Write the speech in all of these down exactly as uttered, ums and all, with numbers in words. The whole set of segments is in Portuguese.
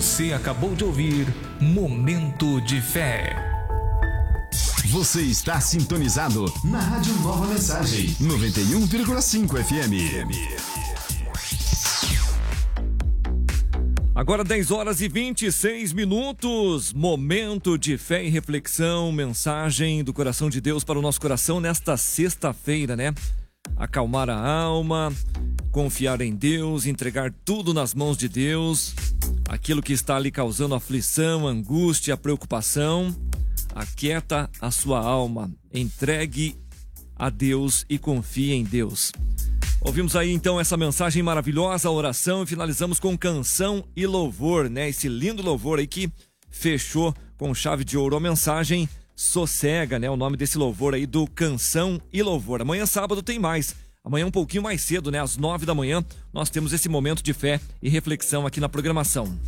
Você acabou de ouvir Momento de Fé. Você está sintonizado na Rádio Nova Mensagem, noventa e um vírgula cinco F M. Agora dez horas e vinte e seis minutos, momento de fé e reflexão, mensagem do coração de Deus para o nosso coração nesta sexta-feira, né? Acalmar a alma, confiar em Deus, entregar tudo nas mãos de Deus, aquilo que está ali causando aflição, angústia, preocupação, aquieta a sua alma, entregue a Deus e confie em Deus. Ouvimos aí então essa mensagem maravilhosa, a oração, e finalizamos com canção e louvor, né? Esse lindo louvor aí que fechou com chave de ouro a mensagem Sossega, né? O nome desse louvor aí do Canção e Louvor. Amanhã sábado tem mais. Amanhã um pouquinho mais cedo, né? Às nove da manhã, nós temos esse momento de fé e reflexão aqui na programação.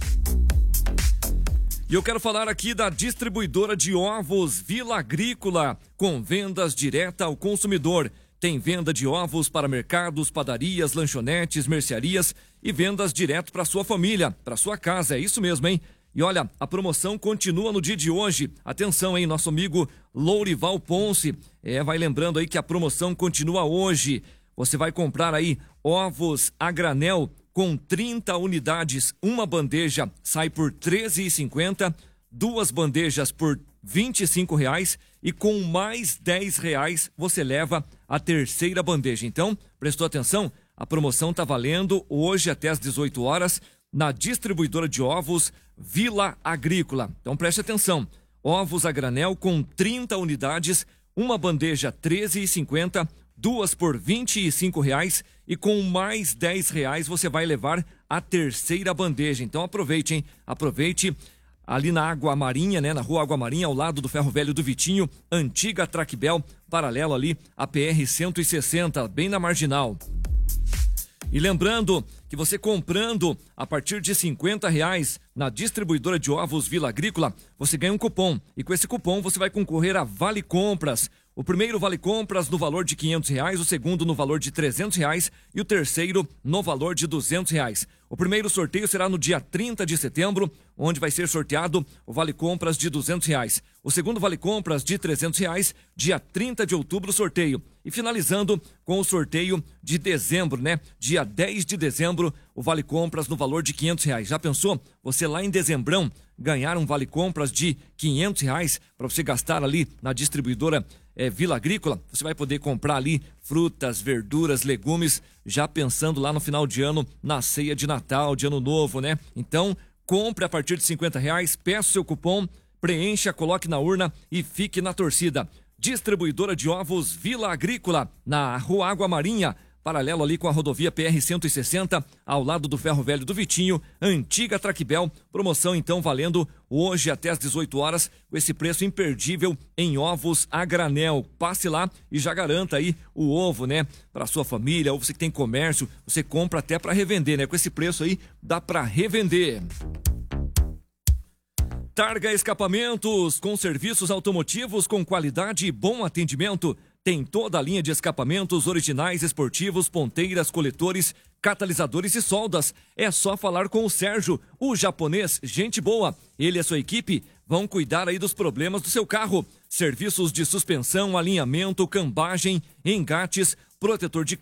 E eu quero falar aqui da distribuidora de ovos Vila Agrícola, com vendas direta ao consumidor. Tem venda de ovos para mercados, padarias, lanchonetes, mercearias e vendas direto para sua família, para sua casa, é isso mesmo, hein? E olha, a promoção continua no dia de hoje. Atenção, hein, nosso amigo Lourival Ponce, é, vai lembrando aí que a promoção continua hoje. Você vai comprar aí ovos a granel com trinta unidades, uma bandeja sai por treze reais e cinquenta centavos, duas bandejas por vinte e cinco reais e com mais dez reais você leva a terceira bandeja. Então, prestou atenção? A promoção está valendo hoje até às dezoito horas na distribuidora de ovos Vila Agrícola. Então preste atenção, ovos a granel com trinta unidades, uma bandeja treze reais e cinquenta centavos, duas por vinte e cinco reais e com mais dez reais você vai levar a terceira bandeja. Então aproveite, hein? Aproveite ali na Água Marinha, né? Na rua Água Marinha, ao lado do Ferro Velho do Vitinho, antiga Traquibel, paralelo ali a P R cento e sessenta, bem na Marginal. E lembrando que você comprando a partir de cinquenta reais na distribuidora de ovos Vila Agrícola, você ganha um cupom. E com esse cupom você vai concorrer a Vale Compras. O primeiro Vale Compras no valor de quinhentos reais, o segundo no valor de trezentos reais e o terceiro no valor de duzentos reais. O primeiro sorteio será no dia trinta de setembro, onde vai ser sorteado o Vale Compras de duzentos reais. O segundo Vale Compras de trezentos reais, dia trinta de outubro, sorteio. E finalizando com o sorteio de dezembro, né? Dia dez de dezembro, o Vale Compras no valor de quinhentos reais. Já pensou? Você lá em dezembrão ganhar um Vale Compras de quinhentos reais para você gastar ali na distribuidora é, Vila Agrícola? Você vai poder comprar ali frutas, verduras, legumes, já pensando lá no final de ano, na ceia de Natal, de Ano Novo, né? Então, compre a partir de cinquenta reais, peça o seu cupom, preencha, coloque na urna e fique na torcida. Distribuidora de ovos Vila Agrícola, na Rua Água Marinha, paralelo ali com a rodovia P R cento e sessenta, ao lado do Ferro Velho do Vitinho, antiga Traquibel. Promoção então valendo hoje até às dezoito horas, com esse preço imperdível em ovos a granel. Passe lá e já garanta aí o ovo, né, para sua família, ou você que tem comércio, você compra até para revender, né? Com esse preço aí dá para revender. Targa Escapamentos, com serviços automotivos com qualidade e bom atendimento. Tem toda a linha de escapamentos originais, esportivos, ponteiras, coletores, catalisadores e soldas. É só falar com o Sérgio, o japonês, gente boa. Ele e a sua equipe vão cuidar aí dos problemas do seu carro. Serviços de suspensão, alinhamento, cambagem, engates, protetor de